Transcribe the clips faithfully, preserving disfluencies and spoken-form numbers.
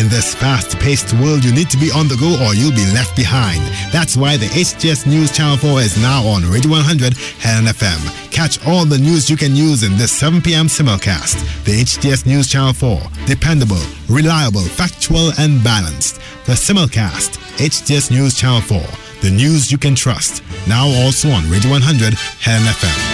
In this fast-paced world, you need to be on the go or you'll be left behind. That's why the H T S News Channel four is now on Radio one hundred Helen F M. Catch all the news you can use in this seven p.m. simulcast. The H T S News Channel four. Dependable, reliable, factual, and balanced. The simulcast. H T S News Channel four. The news you can trust. Now also on Radio one hundred Helen F M.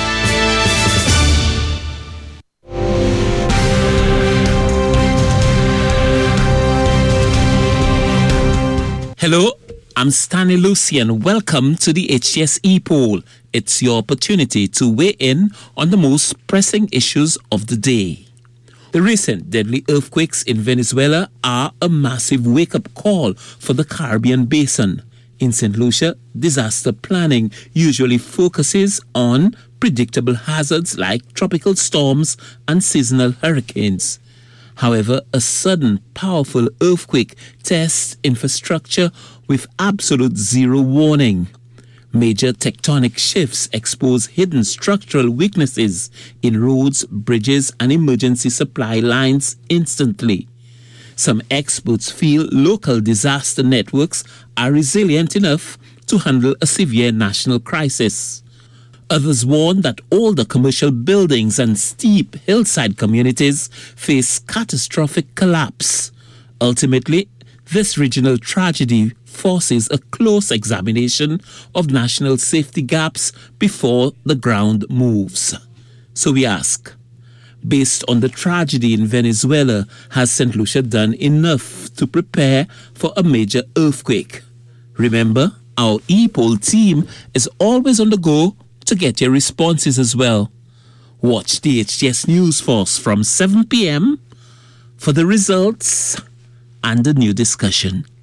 Hello, I'm Stanley Lucian. Welcome to the H T S E-Poll. It's your opportunity to weigh in on the most pressing issues of the day. The recent deadly earthquakes in Venezuela are a massive wake-up call for the Caribbean basin. In Saint Lucia, disaster planning usually focuses on predictable hazards like tropical storms and seasonal hurricanes. However, a sudden, powerful earthquake tests infrastructure with absolute zero warning. Major tectonic shifts expose hidden structural weaknesses in roads, bridges, and emergency supply lines instantly. Some experts feel local disaster networks are resilient enough to handle a severe national crisis. Others warn that older commercial buildings and steep hillside communities face catastrophic collapse. Ultimately, this regional tragedy forces a close examination of national safety gaps before the ground moves. So we ask, based on the tragedy in Venezuela, has Saint Lucia done enough to prepare for a major earthquake? Remember, our E-Poll team is always on the go to get your responses as well. Watch the H T S News Force from seven p.m. for the results and the new discussion.